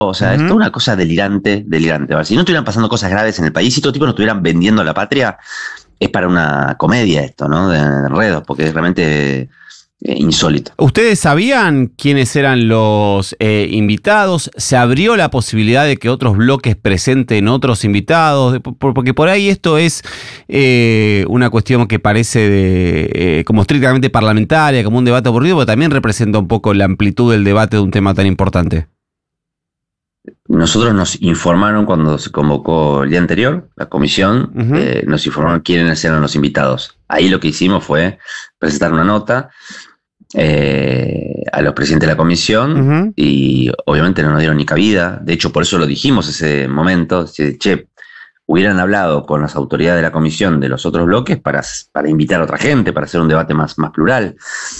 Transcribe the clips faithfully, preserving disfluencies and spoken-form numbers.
O sea, uh-huh. es toda una cosa delirante, delirante. ¿Vale? Si no estuvieran pasando cosas graves en el país, si todo tipo no estuvieran vendiendo la patria, es para una comedia esto, ¿no? De enredos, porque es realmente eh, insólito. ¿Ustedes sabían quiénes eran los eh, invitados? ¿Se abrió la posibilidad de que otros bloques presenten otros invitados? Porque por ahí esto es eh, una cuestión que parece de, eh, como estrictamente parlamentaria, como un debate aburrido, pero también representa un poco la amplitud del debate de un tema tan importante. Nosotros nos informaron cuando se convocó el día anterior, la comisión, uh-huh. eh, nos informaron quiénes eran los invitados. Ahí lo que hicimos fue presentar una nota eh, a los presidentes de la comisión uh-huh. y obviamente no nos dieron ni cabida. De hecho, por eso lo dijimos ese momento. Che, hubieran hablado con las autoridades de la comisión de los otros bloques para, para invitar a otra gente, para hacer un debate más, más plural.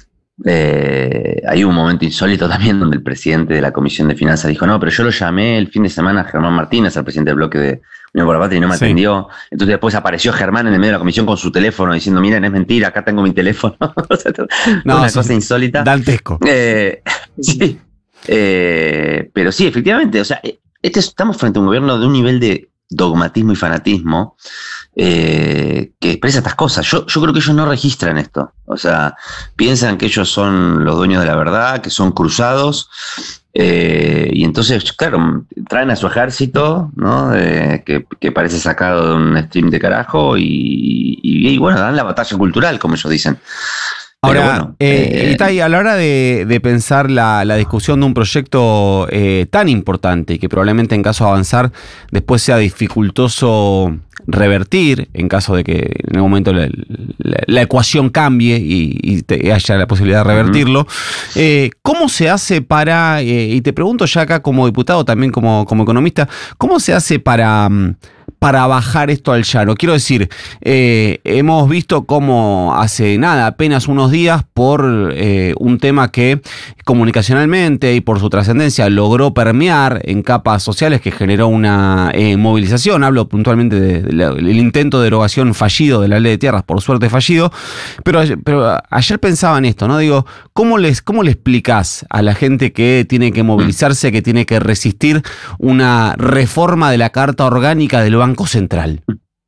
Eh, hay un momento insólito también donde el presidente de la Comisión de Finanzas dijo, no, pero yo lo llamé el fin de semana a Germán Martínez, al presidente del bloque de Unión por la Patria, y no me sí. atendió. Entonces después apareció Germán en el medio de la comisión con su teléfono diciendo, miren, es mentira, acá tengo mi teléfono. O sea, no, una cosa insólita. Dantesco. Eh, sí. Eh, pero sí, efectivamente, o sea, este, estamos frente a un gobierno de un nivel de dogmatismo y fanatismo eh, que expresa estas cosas. Yo, yo creo que ellos no registran esto. O sea, piensan que ellos son los dueños de la verdad, que son cruzados, eh, y entonces, claro, traen a su ejército, ¿no? Eh, que, que parece sacado de un stream de carajo, y, y, y bueno, dan la batalla cultural, como ellos dicen. Ahora, bueno, eh, eh, Itay, a la hora de, de pensar la, la discusión de un proyecto eh, tan importante y que probablemente en caso de avanzar después sea dificultoso revertir, en caso de que en algún momento la, la, la ecuación cambie y, y te, haya la posibilidad de revertirlo, uh-huh. eh, ¿cómo se hace para, eh, y te pregunto ya acá como diputado, también como, como economista, ¿cómo se hace para... para bajar esto al llano? Quiero decir, eh, hemos visto cómo hace nada, apenas unos días, por eh, un tema que comunicacionalmente y por su trascendencia logró permear en capas sociales que generó una eh, movilización. Hablo puntualmente del de, de, intento de derogación fallido de la ley de tierras, por suerte fallido, pero, pero ayer pensaba en esto, ¿no? Digo, ¿cómo les, cómo le explicás a la gente que tiene que movilizarse, que tiene que resistir una reforma de la Carta Orgánica del Banco Central?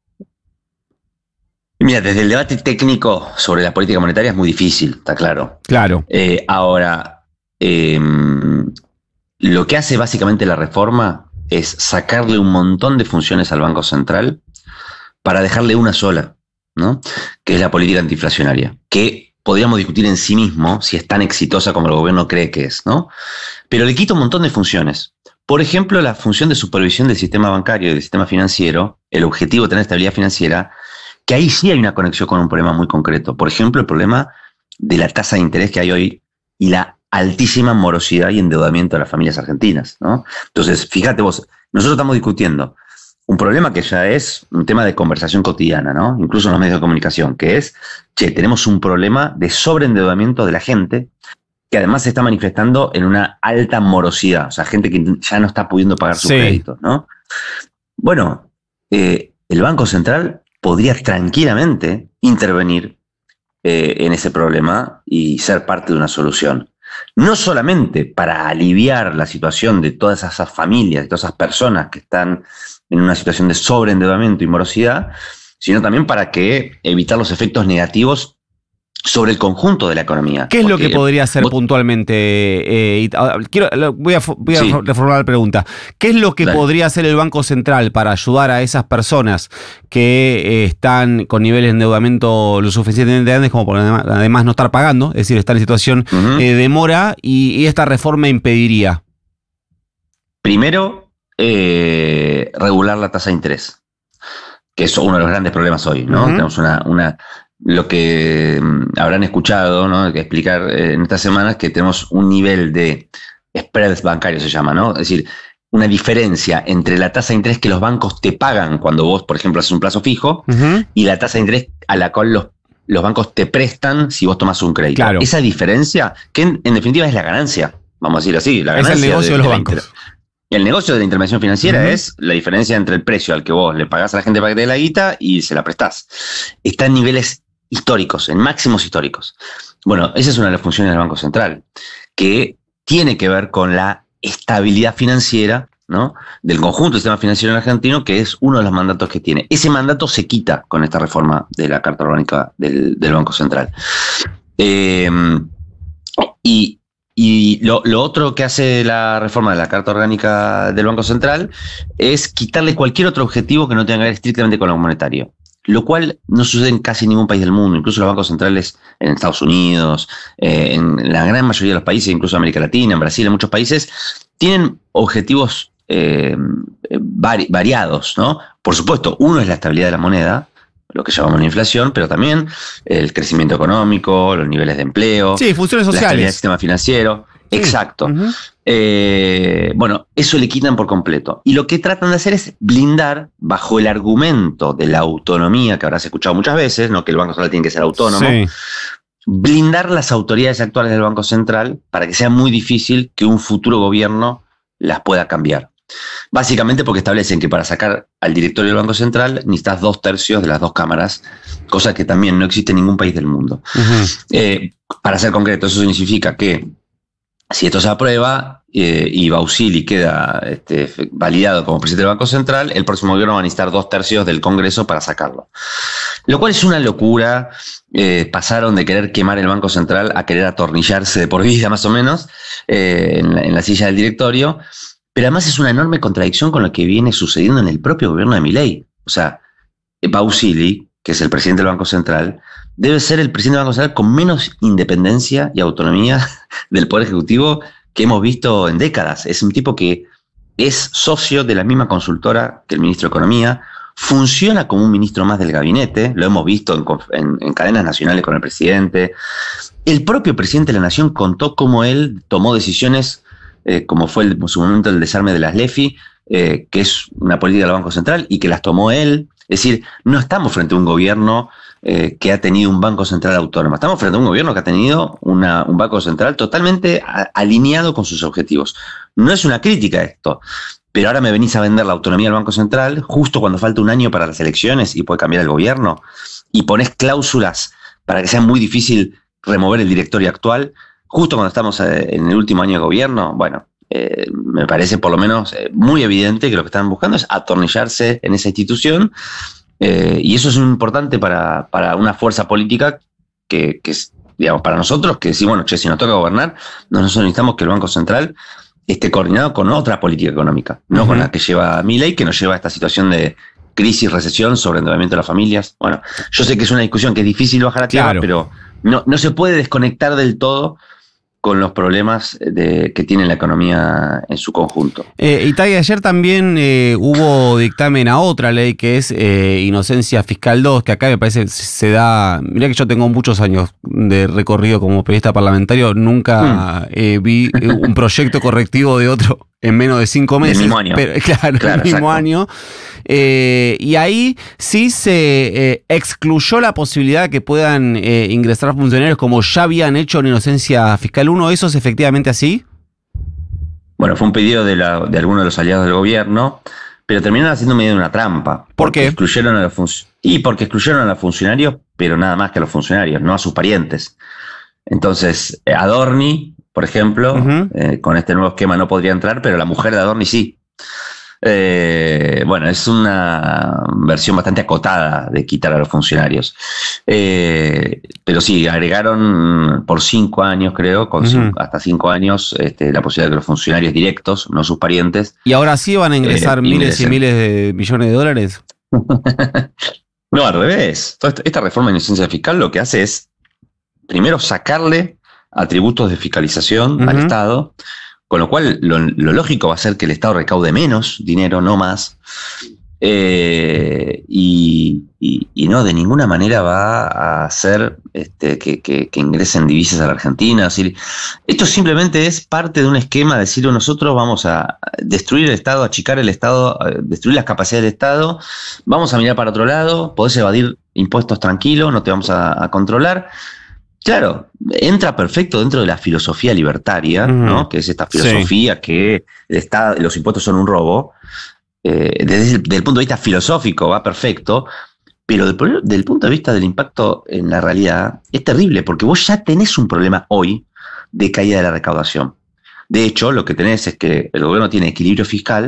Mira, desde el debate técnico sobre la política monetaria es muy difícil, está claro. Claro. Eh, ahora, eh, lo que hace básicamente la reforma es sacarle un montón de funciones al Banco Central para dejarle una sola, ¿no? Que es la política antiinflacionaria, que podríamos discutir en sí mismo si es tan exitosa como el gobierno cree que es, ¿no? Pero le quita un montón de funciones. Por ejemplo, la función de supervisión del sistema bancario y del sistema financiero, el objetivo de tener estabilidad financiera, que ahí sí hay una conexión con un problema muy concreto. Por ejemplo, el problema de la tasa de interés que hay hoy y la altísima morosidad y endeudamiento de las familias argentinas, ¿no? Entonces, fíjate vos, nosotros estamos discutiendo un problema que ya es un tema de conversación cotidiana, ¿no? Incluso en los medios de comunicación, que es, che, tenemos un problema de sobreendeudamiento de la gente, que además se está manifestando en una alta morosidad, o sea, gente que ya no está pudiendo pagar sus sí. créditos, ¿no? Bueno, eh, el Banco Central podría tranquilamente intervenir eh, en ese problema y ser parte de una solución. No solamente para aliviar la situación de todas esas familias, de todas esas personas que están en una situación de sobreendeudamiento y morosidad, sino también para que evitar los efectos negativos sobre el conjunto de la economía. ¿Qué es Porque lo que podría hacer vos, puntualmente? Eh, quiero, voy a, voy a sí. reformular la pregunta. ¿Qué es lo que Dale. podría hacer el Banco Central para ayudar a esas personas que eh, están con niveles de endeudamiento lo suficientemente grandes como por además, además no estar pagando? Es decir, estar en situación uh-huh. eh, de mora y, y esta reforma impediría. Primero, eh, regular la tasa de interés, que es uno de los grandes problemas hoy, ¿no? Uh-huh. Tenemos una... una Lo que habrán escuchado, ¿no? Que explicar en estas semanas, que tenemos un nivel de spreads bancarios, se llama, ¿no? Es decir, una diferencia entre la tasa de interés que los bancos te pagan cuando vos, por ejemplo, haces un plazo fijo, uh-huh. y la tasa de interés a la cual los, los bancos te prestan si vos tomás un crédito. Claro. Esa diferencia, que en, en definitiva es la ganancia, vamos a decir así, la ganancia. Es el negocio de, de los de bancos. Inter- El negocio de la intervención financiera uh-huh. es la diferencia entre el precio al que vos le pagás a la gente para que te dé la guita y se la prestás. Está en niveles históricos, en máximos históricos. Bueno, esa es una de las funciones del Banco Central, que tiene que ver con la estabilidad financiera, ¿no?, del conjunto del sistema financiero argentino, que es uno de los mandatos que tiene. Ese mandato se quita con esta reforma de la Carta Orgánica del, del Banco Central. Eh, y y lo, lo otro que hace la reforma de la Carta Orgánica del Banco Central es quitarle cualquier otro objetivo que no tenga que ver estrictamente con lo monetario, lo cual no sucede en casi ningún país del mundo. Incluso los bancos centrales en Estados Unidos, eh, en la gran mayoría de los países, incluso en América Latina, en Brasil, en muchos países, tienen objetivos eh, vari, variados, ¿no? Por supuesto, uno es la estabilidad de la moneda, lo que llamamos la inflación, pero también el crecimiento económico, los niveles de empleo. Sí, funciones sociales. La estabilidad del sistema financiero. Sí. Exacto. Uh-huh. Eh, bueno, eso le quitan por completo. Y lo que tratan de hacer es blindar, bajo el argumento de la autonomía, que habrás escuchado muchas veces, ¿no?, que el Banco Central tiene que ser autónomo, sí. blindar las autoridades actuales del Banco Central para que sea muy difícil que un futuro gobierno las pueda cambiar. Básicamente porque establecen que para sacar al directorio del Banco Central necesitas dos tercios de las dos cámaras, cosa que también no existe en ningún país del mundo. Uh-huh. Eh, para ser concreto, eso significa que si esto se aprueba eh, y Bausili queda este, validado como presidente del Banco Central, el próximo gobierno va a necesitar dos tercios del Congreso para sacarlo. Lo cual es una locura. Eh, pasaron de querer quemar el Banco Central a querer atornillarse de por vida, más o menos, eh, en, la, en la silla del directorio. Pero además es una enorme contradicción con lo que viene sucediendo en el propio gobierno de Milei. O sea, Bausili, que es el presidente del Banco Central, debe ser el presidente del Banco Central con menos independencia y autonomía del Poder Ejecutivo que hemos visto en décadas. Es un tipo que es socio de la misma consultora que el ministro de Economía, funciona como un ministro más del gabinete, lo hemos visto en, en, en cadenas nacionales con el presidente. El propio presidente de la Nación contó cómo él tomó decisiones, eh, como fue el, en su momento el desarme de las LEFI, eh, que es una política del Banco Central, y que las tomó él. Es decir, no estamos frente a un gobierno eh, que ha tenido un Banco Central autónomo, estamos frente a un gobierno que ha tenido una, un Banco Central totalmente a, alineado con sus objetivos. No es una crítica a esto, pero ahora me venís a vender la autonomía del Banco Central justo cuando falta un año para las elecciones y puede cambiar el gobierno, y ponés cláusulas para que sea muy difícil remover el directorio actual, justo cuando estamos en el último año de gobierno. Bueno, eh, me parece por lo menos eh, muy evidente que lo que están buscando es atornillarse en esa institución, eh, y eso es importante para, para una fuerza política que, que es, digamos, para nosotros, que sí, bueno, che, si nos toca gobernar, nosotros necesitamos que el Banco Central esté coordinado con otra política económica, no uh-huh. con la que lleva Milei, que nos lleva a esta situación de crisis, recesión, sobreendeudamiento de las familias. Bueno, yo sé que es una discusión que es difícil bajar a tierra, claro, pero no, no se puede desconectar del todo con los problemas de, que tiene la economía en su conjunto. Eh, Itay, ayer también eh, hubo dictamen a otra ley que es eh, Inocencia Fiscal dos, que acá me parece se da... Mirá que yo tengo muchos años de recorrido como periodista parlamentario, nunca mm. eh, vi un proyecto correctivo de otro en menos de cinco meses. El mismo año. Pero, claro, claro, el mismo exacto. año. Eh, y ahí sí se eh, excluyó la posibilidad de que puedan eh, ingresar funcionarios como ya habían hecho en Inocencia Fiscal uno. ¿Eso es efectivamente así? Bueno, fue un pedido de, la, de algunos de los aliados del gobierno, pero terminaron haciendo medio de una trampa. ¿Por qué? Excluyeron a los func- y porque excluyeron a los funcionarios, pero nada más que a los funcionarios, no a sus parientes. Entonces, Adorni, por ejemplo, uh-huh. eh, con este nuevo esquema no podría entrar, pero la mujer de Adorni sí. Eh, bueno, es una versión bastante acotada de quitar a los funcionarios. Eh, pero sí, agregaron por cinco años, creo, con uh-huh. cinco, hasta cinco años, este, la posibilidad de que los funcionarios directos, no sus parientes. ¿Y ahora sí van a ingresar eh, miles ingresen. y miles de millones de dólares? No, al revés. Esta reforma de inocencia fiscal lo que hace es, primero, sacarle atributos de fiscalización uh-huh. al Estado, con lo cual lo, lo lógico va a ser que el Estado recaude menos dinero, no más, eh, y, y, y no, de ninguna manera va a hacer este, que, que, que ingresen divisas a la Argentina. Es decir, esto simplemente es parte de un esquema de decir, nosotros vamos a destruir el Estado, achicar el Estado, destruir las capacidades del Estado, vamos a mirar para otro lado, podés evadir impuestos tranquilo, no te vamos a, a controlar. Claro, entra perfecto dentro de la filosofía libertaria, uh-huh. ¿no? Que es esta filosofía sí. que el Estado, los impuestos son un robo. Eh, desde, el, desde el punto de vista filosófico va perfecto, pero desde, desde el punto de vista del impacto en la realidad es terrible, porque vos ya tenés un problema hoy de caída de la recaudación. De hecho, lo que tenés es que el gobierno tiene equilibrio fiscal,